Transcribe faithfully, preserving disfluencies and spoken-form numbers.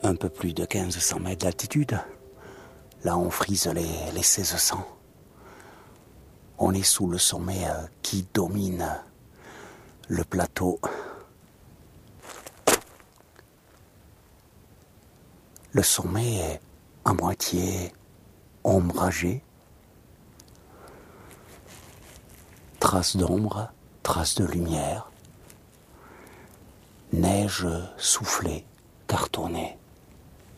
un peu plus de quinze cents mètres d'altitude. Là, on frise les, les seize cents. On est sous le sommet euh, qui domine le plateau. Le sommet est à moitié ombragé. Traces d'ombre, traces de lumière. Neige soufflée, cartonnée.